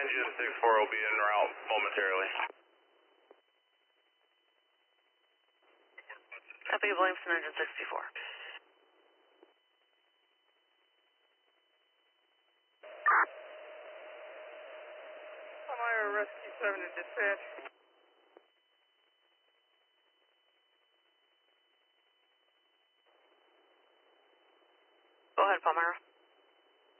Engine 64 will be en route momentarily. Copy, Williamson, Engine 64. Palmyra Rescue 7 to dispatch. Go ahead, Palmyra.